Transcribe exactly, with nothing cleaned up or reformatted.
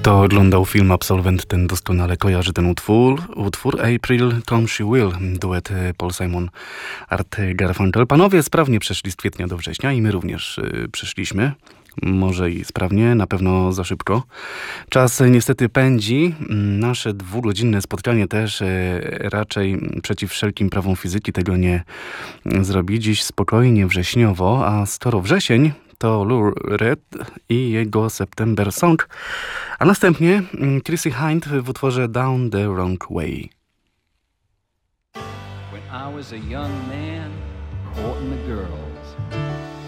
Kto oglądał film Absolwent, ten doskonale kojarzy ten utwór. Utwór April Come She Will, duet Paul Simon, Art Garfunkel. Panowie sprawnie przeszli z kwietnia do września i my również y, przeszliśmy. Może i sprawnie, na pewno za szybko. Czas niestety pędzi. Nasze dwugodzinne spotkanie też y, raczej przeciw wszelkim prawom fizyki tego nie zrobi. Dziś spokojnie wrześniowo, a skoro wrzesień, to Lou Reed i jego September Song, a następnie Chrissie Hynde w utworze Down the Wrong Way. When I was a young man courting a girl,